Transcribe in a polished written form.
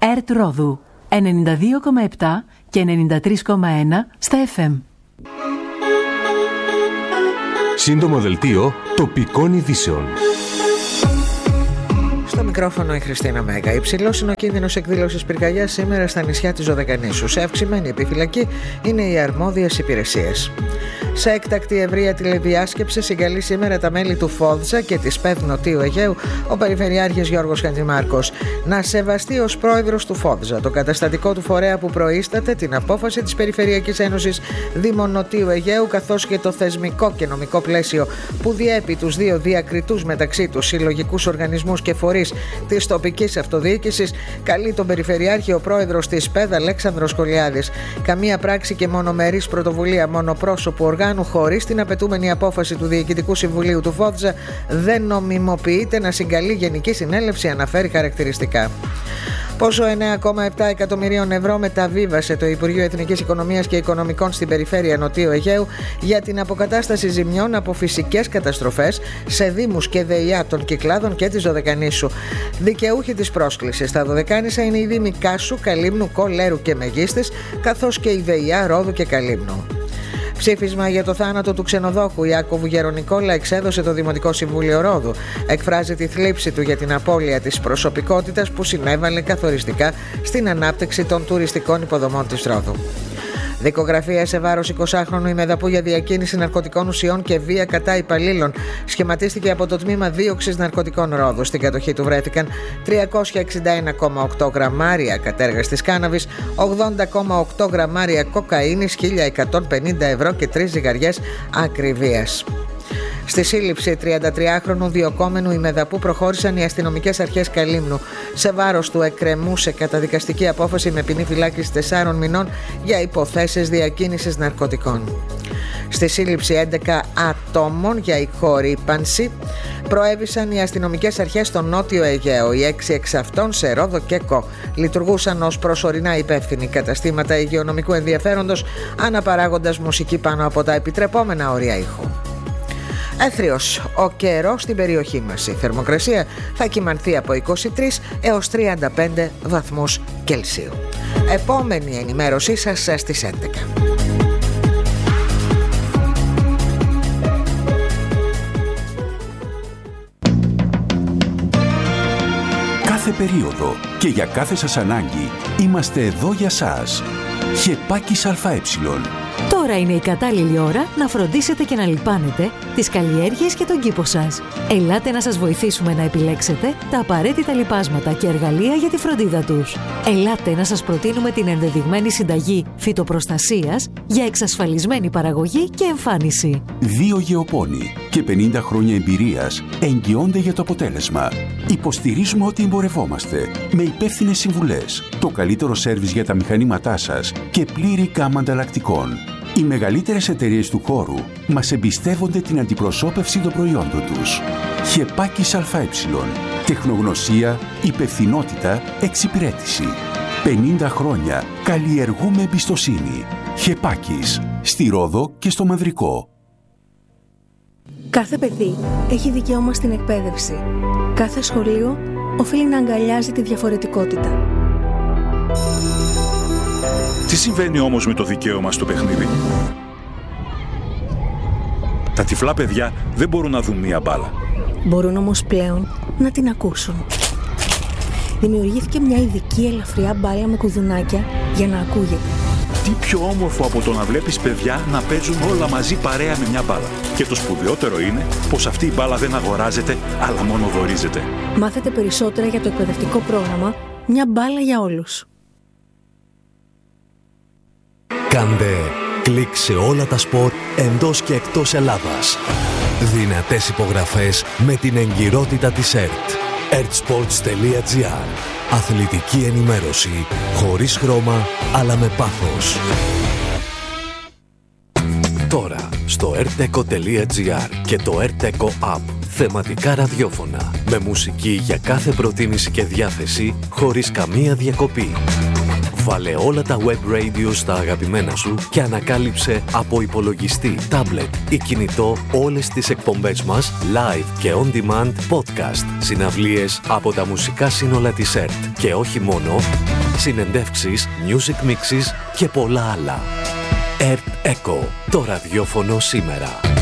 ΕΡΤ Ρόδου 92,7 και 93,1 στα FM. Σύντομο δελτίο τοπικών ειδήσεων. Στο μικρόφωνο η Χριστίνα Μέγα. Υψηλός είναι ο κίνδυνος εκδήλωσης πυρκαγιάς σήμερα στα νησιά της Δωδεκανήσου. Σε αυξημένη επιφυλακή είναι οι αρμόδιες υπηρεσίες. Σε έκτακτη ευρεία τηλεδιάσκεψη συγκαλεί σήμερα τα μέλη του ΦΟΔΖΑ και της ΠΕΔ Νοτίου Αιγαίου ο Περιφερειάρχης Γιώργος Χατζημάρκος. Να σεβαστεί ως πρόεδρος του ΦΟΔΖΑ το καταστατικό του φορέα που προείσταται, την απόφαση της Περιφερειακής Ένωσης Δήμων Νοτίου Αιγαίου, καθώς και το θεσμικό και νομικό πλαίσιο που διέπει τους δύο διακριτούς μεταξύ τους συλλογικούς οργανισμούς και φορείς της τοπικής αυτοδιοίκησης, καλεί τον Περιφερειάρχη ο πρόεδρος της ΠΕΔ Αλέξανδρος Σκολιάδης. Καμία πράξη και μονομερής πρωτοβουλία μονοπρόσωπου οργάνου χωρίς την απαιτούμενη απόφαση του Διοικητικού Συμβουλίου του ΦΟΔΖΑ δεν νομιμοποιείται να συγκαλεί Γενική Συνέλευση, αναφέρει χαρακτηριστικά. Πόσο 9,7 εκατομμυρίων ευρώ μεταβίβασε το Υπουργείο Εθνικής Οικονομίας και Οικονομικών στην περιφέρεια Νοτίου Αιγαίου για την αποκατάσταση ζημιών από φυσικές καταστροφές σε δήμους και ΔΕΙΑ των Κυκλάδων και της Δωδεκανήσου. Δικαιούχοι της πρόσκλησης στα Δωδεκάνησα είναι οι δήμοι Κάσου, Καλύμνου, Κολέρου και Μεγίστης, καθώς και η ΔΕΙΑ Ρόδου και Καλύμνου. Ψήφισμα για το θάνατο του ξενοδόχου Ιάκωβου Γερονικόλα εξέδωσε το Δημοτικό Συμβούλιο Ρόδου. Εκφράζει τη θλίψη του για την απώλεια της προσωπικότητας που συνέβαλε καθοριστικά στην ανάπτυξη των τουριστικών υποδομών της Ρόδου. Δικογραφία σε βάρος 20χρονου ημεδαπού για διακίνηση ναρκωτικών ουσιών και βία κατά υπαλλήλων σχηματίστηκε από το τμήμα δίωξης ναρκωτικών Ρόδου. Στην κατοχή του βρέθηκαν 361,8 γραμμάρια κατέργαστης κάναβης, 80,8 γραμμάρια κοκαίνης, 1.150 ευρώ και 3 ζυγαριές ακριβίας. Στη σύλληψη 33χρονου διοκόμενου ημεδαπού προχώρησαν οι αστυνομικές αρχές Καλύμνου. Σε βάρος του εκκρεμούσε καταδικαστική απόφαση με ποινή φυλάκισης 4 μηνών για υποθέσεις διακίνησης ναρκωτικών. Στη σύλληψη 11 ατόμων για ηχορύπανση προέβησαν οι αστυνομικές αρχές στο Νότιο Αιγαίο. Οι 6 εξ αυτών σε Ρόδο και Κο λειτουργούσαν ως προσωρινά υπεύθυνοι καταστήματα υγειονομικού ενδιαφέροντος, αναπαράγοντας μουσική πάνω από τα επιτρεπόμενα όρια ήχου. Έθριος ο καιρός στην περιοχή μας. Η θερμοκρασία θα κυμανθεί από 23 έως 35 βαθμούς Κελσίου. Επόμενη ενημέρωσή σας στις 11. Κάθε περίοδο και για κάθε σας ανάγκη είμαστε εδώ για σας. Χεπάκης ΑΕ. Τώρα είναι η κατάλληλη ώρα να φροντίσετε και να λιπάνετε τις καλλιέργειες και τον κήπο σας. Ελάτε να σας βοηθήσουμε να επιλέξετε τα απαραίτητα λιπάσματα και εργαλεία για τη φροντίδα τους. Ελάτε να σας προτείνουμε την ενδεδειγμένη συνταγή φυτοπροστασίας για εξασφαλισμένη παραγωγή και εμφάνιση. 2 γεωπόνοι και 50 χρόνια εμπειρίας εγγυώνται για το αποτέλεσμα. Υποστηρίζουμε ότι εμπορευόμαστε με υπεύθυνες συμβουλές, το καλύτερο σέρβις για τα μηχανήματά σας και πλήρη γκάμα ανταλλακτικών. Οι μεγαλύτερες εταιρείες του χώρου μας εμπιστεύονται την αντιπροσώπευση των προϊόντων τους. Χεπάκης ΑΕ. Τεχνογνωσία, υπευθυνότητα, εξυπηρέτηση. 50 χρόνια καλλιεργούμε εμπιστοσύνη. Χεπάκης, στη Ρόδο και στο Μαυρικό. Κάθε παιδί έχει δικαίωμα στην εκπαίδευση. Κάθε σχολείο οφείλει να αγκαλιάζει τη διαφορετικότητα. Τι συμβαίνει όμως με το δικαίωμα στο παιχνίδι? Τα τυφλά παιδιά δεν μπορούν να δουν μία μπάλα. Μπορούν όμως πλέον να την ακούσουν. Δημιουργήθηκε μια ειδική ελαφριά μπάλα με κουδουνάκια για να ακούγεται. Τι πιο όμορφο από το να βλέπεις παιδιά να παίζουν όλα μαζί παρέα με μια μπάλα. Και το σπουδαιότερο είναι πως αυτή η μπάλα δεν αγοράζεται, αλλά μόνο δωρίζεται. Μάθετε περισσότερα για το εκπαιδευτικό πρόγραμμα «Μια μπάλα για όλους». Κάντε κλικ σε όλα τα σπορ εντός και εκτός Ελλάδας. Δυνατές υπογραφές με την εγκυρότητα της ΕΡΤ. ertsports.gr. Αθλητική ενημέρωση χωρίς χρώμα αλλά με πάθος. Τώρα στο erteco.gr και το Erteco App. Θεματικά ραδιόφωνα με μουσική για κάθε προτίμηση και διάθεση χωρίς καμία διακοπή. Βάλε όλα τα web radio στα αγαπημένα σου και ανακάλυψε από υπολογιστή, tablet ή κινητό όλες τις εκπομπές μας live και on demand podcast, συναυλίες από τα μουσικά σύνολα της ΕΡΤ και όχι μόνο, συνεντεύξεις, music mixes και πολλά άλλα. ΕΡΤ Echo, το ραδιόφωνο σήμερα.